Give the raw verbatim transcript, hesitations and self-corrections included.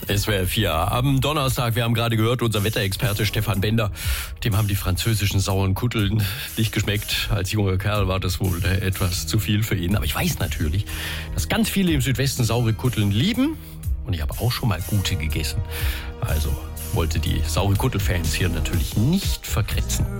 S W R vier am Donnerstag. Wir haben gerade gehört, unser Wetterexperte Stefan Bender, dem haben die französischen sauren Kutteln nicht geschmeckt. Als junger Kerl war das wohl etwas zu viel für ihn. Aber ich weiß natürlich, dass ganz viele im Südwesten saure Kutteln lieben. Und ich habe auch schon mal gute gegessen. Also wollte die saure Kuttel-Fans hier natürlich nicht verkretzen.